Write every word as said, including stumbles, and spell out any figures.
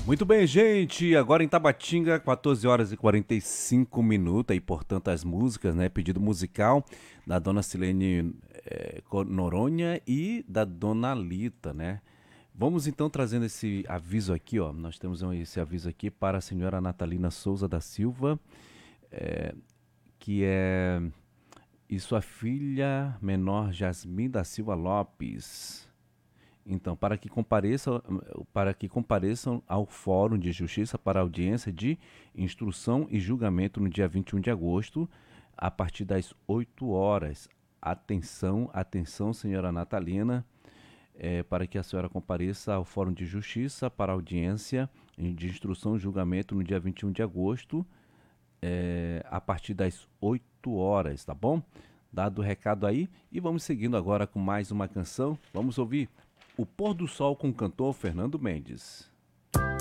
Muito bem, gente. Agora em Tabatinga, quatorze horas e quarenta e cinco minutos. E, portanto, as músicas, né? Pedido musical da dona Silene eh, Co- Noronha e da dona Lita, né? Vamos então trazendo esse aviso aqui, ó. Nós temos um- esse aviso aqui para a senhora Natalina Souza da Silva, que é. E sua filha menor Jasmine da Silva Lopes. Então, para que compareçam, para que compareçam ao Fórum de Justiça para audiência de instrução e julgamento no dia vinte e um de agosto, a partir das oito horas. Atenção, atenção, senhora Natalina, é, para que a senhora compareça ao Fórum de Justiça para audiência de instrução e julgamento no dia vinte e um de agosto, é, a partir das oito horas, tá bom? Dado o recado aí, e vamos seguindo agora com mais uma canção. Vamos ouvir O Pôr do Sol com o cantor Fernando Mendes.